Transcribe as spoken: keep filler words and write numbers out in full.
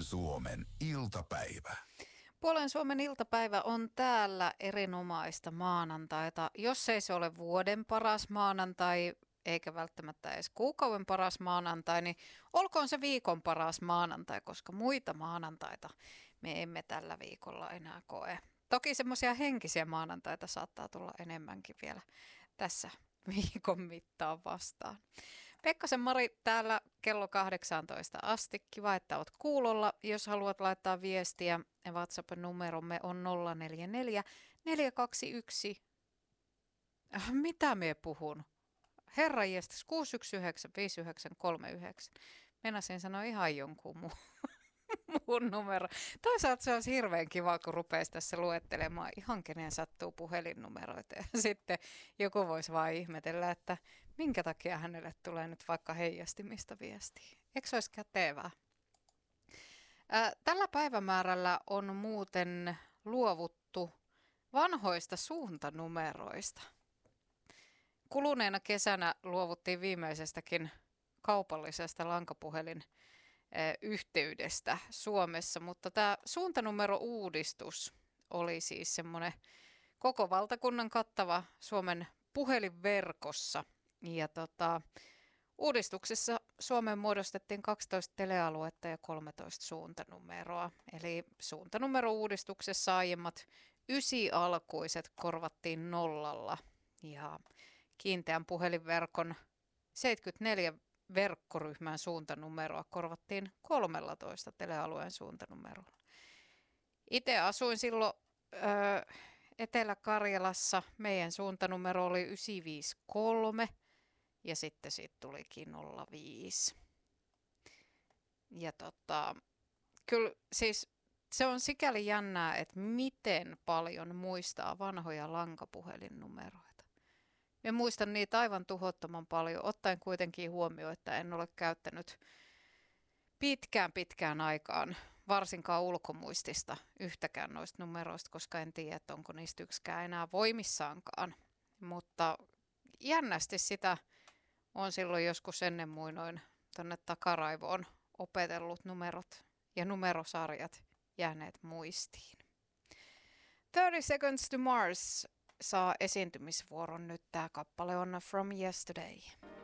Suomen iltapäivä. Puolen Suomen iltapäivä on täällä erinomaista maanantaita. Jos ei se ole vuoden paras maanantai, eikä välttämättä edes kuukauden paras maanantai, niin olkoon se viikon paras maanantai, koska muita maanantaita me emme tällä viikolla enää koe. Toki semmoisia henkisiä maanantaita saattaa tulla enemmänkin vielä tässä viikon mittaan vastaan. Pekkasen Mari täällä kello kahdeksantoista asti. Kiva, että olet kuulolla. Jos haluat laittaa viestiä, WhatsApp-numeromme on nolla neljä neljä, neljä kaksi yksi. Mitä me puhun? Herra jestas, kuusi yksi yhdeksän, viisi yhdeksän, kolme yhdeksän. Meinasin sanoa ihan jonkun muun. Mun numero. Toisaalta se olisi hirveän kiva, kun rupeaisi tässä luettelemaan ihan kenen sattuu puhelinnumeroita. Ja sitten joku voisi vaan ihmetellä, että minkä takia hänelle tulee nyt vaikka heijastimista viestiä. Eikö se olisi kätevää? Ää, tällä päivämäärällä on muuten luovuttu vanhoista suuntanumeroista. Kuluneena kesänä luovuttiin viimeisestäkin kaupallisesta lankapuhelin yhteydestä Suomessa, mutta tämä suuntanumero-uudistus oli siis semmoinen koko valtakunnan kattava Suomen puhelinverkossa. Ja tota, uudistuksessa Suomeen muodostettiin kaksitoista telealuetta ja kolmetoista suuntanumeroa. Eli suuntanumero-uudistuksessa aiemmat ysialkuiset korvattiin nollalla ja kiinteän puhelinverkon seitsemänkymmentäneljä verkkoryhmän suuntanumeroa korvattiin kolmellatoista telealueen suuntanumerolla. Itse asuin silloin ö, Etelä-Karjalassa. Meidän suuntanumero oli yhdeksän viisi kolme ja sitten siitä tulikin nolla viisi. Ja tota, kyllä siis se on sikäli jännää, että miten paljon muistaa vanhoja lankapuhelinnumeroita. Mä muistan niitä aivan tuhottoman paljon, ottaen kuitenkin huomioon, että en ole käyttänyt pitkään pitkään aikaan, varsinkaan ulkomuistista, yhtäkään noista numeroista, koska en tiedä, että onko niistä yksikään enää voimissaankaan. Mutta jännästi sitä on silloin joskus ennen muinoin tuonne takaraivoon opetellut numerot ja numerosarjat jääneet muistiin. thirty Seconds to Mars saa esiintymisvuoron nyt. Tämä kappale on From Yesterday.